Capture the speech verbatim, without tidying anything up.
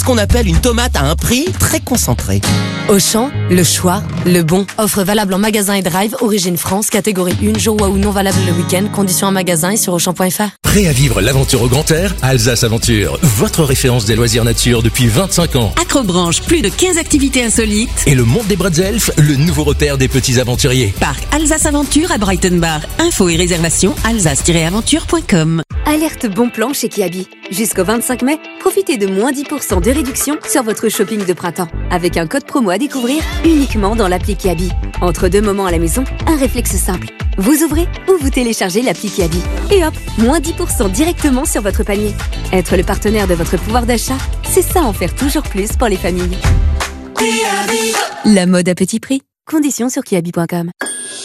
Ce qu'on appelle une tomate à un prix très concentré. Auchan, le choix, le bon. Offre valable en magasin et drive, origine France, catégorie un, jour ou non valable le week-end, conditions en magasin et sur auchan point f r. Prêt à vivre l'aventure au grand air? Alsace Aventure, votre référence des loisirs nature depuis vingt-cinq ans. Acrobranche, plus de quinze activités insolites. Et le Monde des Bretzelf, le nouveau repère des petits aventuriers. Parc Alsace Aventure à Breitenbach. Infos et réservations alsace tiret aventure point com. Alerte bon plan chez Kiabi. Jusqu'au vingt-cinq mai, profitez de moins dix pour cent de réduction sur votre shopping de printemps. Avec un code promo à découvrir uniquement dans l'appli Kiabi. Entre deux moments à la maison, un réflexe simple. Vous ouvrez ou vous téléchargez l'appli Kiabi. Et hop, moins dix pour cent directement sur votre panier. Être le partenaire de votre pouvoir d'achat, c'est ça en faire toujours plus pour les familles. La mode à petit prix. Conditions sur kiabi point com.